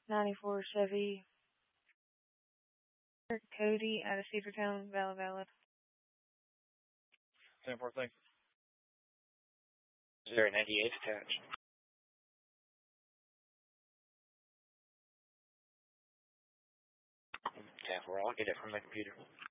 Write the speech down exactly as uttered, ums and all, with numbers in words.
ninety-four Chevy. Cody out of Cedartown, Valid Valid. ten four, thanks. zero ninety-eight attached. ten four, I'll get it from the computer.